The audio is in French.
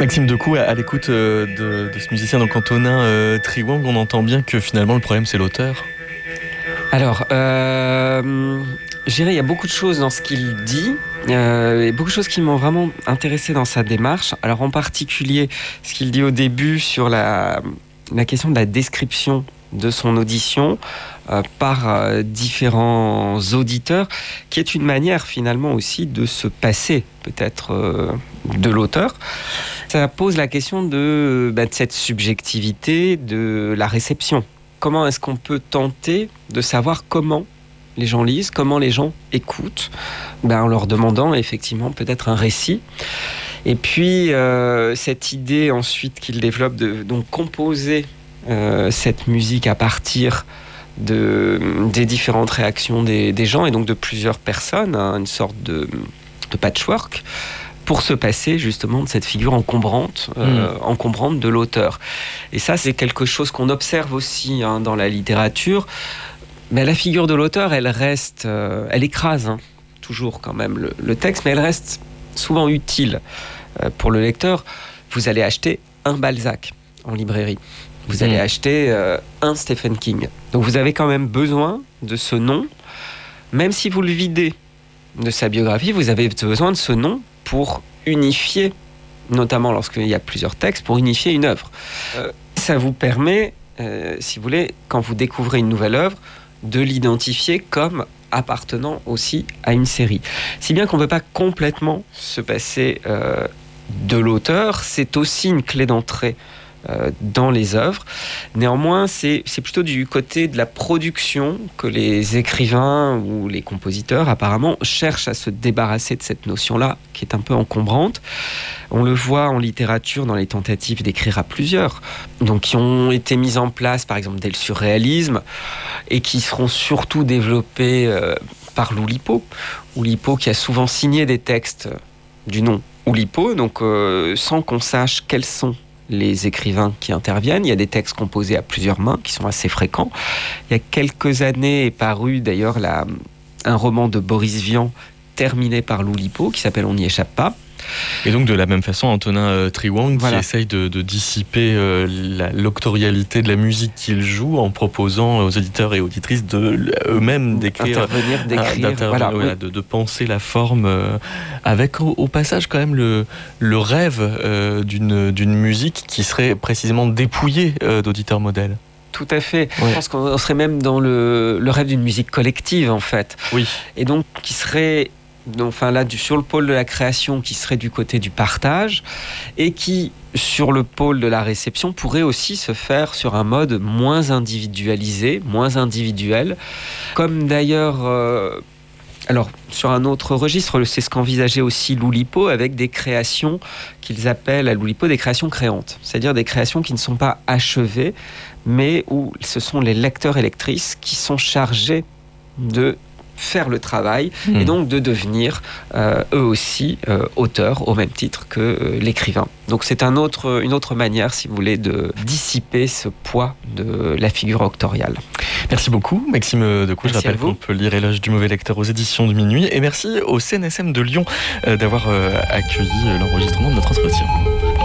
Maxime Decou, à l'écoute de ce musicien donc Antonin Triwang, on entend bien que finalement le problème c'est l'auteur. Alors, je dirais il y a beaucoup de choses dans ce qu'il dit, et beaucoup de choses qui m'ont vraiment intéressé dans sa démarche. Alors en particulier, ce qu'il dit au début sur la question de la description de son audition par différents auditeurs, qui est une manière finalement aussi de se passer peut-être de l'auteur. Ça pose la question de cette subjectivité, de la réception. Comment est-ce qu'on peut tenter de savoir comment les gens lisent, comment les gens écoutent, en leur demandant effectivement peut-être un récit. Et puis cette idée ensuite qu'il développe de donc composer cette musique à partir des différentes réactions des gens et donc de plusieurs personnes, une sorte de patchwork, pour se passer justement de cette figure encombrante de l'auteur. Et ça, c'est quelque chose qu'on observe aussi dans la littérature. Mais la figure de l'auteur, elle reste, elle écrase toujours quand même le texte, mais elle reste souvent utile pour le lecteur. Vous allez acheter un Balzac en librairie. Vous allez acheter un Stephen King. Donc vous avez quand même besoin de ce nom, même si vous le videz de sa biographie, vous avez besoin de ce nom pour unifier, notamment lorsqu'il y a plusieurs textes, pour unifier une œuvre. Ça vous permet, si vous voulez, quand vous découvrez une nouvelle œuvre, de l'identifier comme appartenant aussi à une série. Si bien qu'on ne peut pas complètement se passer de l'auteur, c'est aussi une clé d'entrée dans les œuvres. Néanmoins, c'est plutôt du côté de la production que les écrivains ou les compositeurs apparemment cherchent à se débarrasser de cette notion-là qui est un peu encombrante. On le voit en littérature dans les tentatives d'écrire à plusieurs, donc qui ont été mises en place par exemple dès le surréalisme et qui seront surtout développées par Oulipo. Oulipo qui a souvent signé des textes du nom Oulipo, donc sans qu'on sache quels sont les écrivains qui interviennent. Il y a des textes composés à plusieurs mains qui sont assez fréquents. Il y a quelques années est paru d'ailleurs un roman de Boris Vian terminé par Oulipo qui s'appelle On n'y échappe pas. Et donc de la même façon, Antonin Triwang qui essaye de dissiper l'octorialité de la musique qu'il joue en proposant aux auditeurs et auditrices eux-mêmes d'écrire, de penser la forme, avec au passage quand même le rêve d'une musique qui serait précisément dépouillée d'auditeurs modèles. Tout à fait. Ouais. Je pense qu'on serait même dans le rêve d'une musique collective en fait. Oui. Et donc qui serait sur le pôle de la création qui serait du côté du partage et qui, sur le pôle de la réception, pourrait aussi se faire sur un mode moins individualisé, moins individuel. Comme d'ailleurs, sur un autre registre, c'est ce qu'envisageait aussi Oulipo avec des créations qu'ils appellent à Oulipo des créations créantes. C'est-à-dire des créations qui ne sont pas achevées, mais où ce sont les lecteurs et lectrices qui sont chargés de faire le travail et donc de devenir eux aussi auteurs au même titre que l'écrivain. Donc c'est une autre manière, si vous voulez, de dissiper ce poids de la figure auctoriale. Merci beaucoup Maxime Decou. Je rappelle qu'on peut lire Éloge du mauvais lecteur aux éditions du Minuit et merci au CNSM de Lyon d'avoir accueilli l'enregistrement de notre entretien.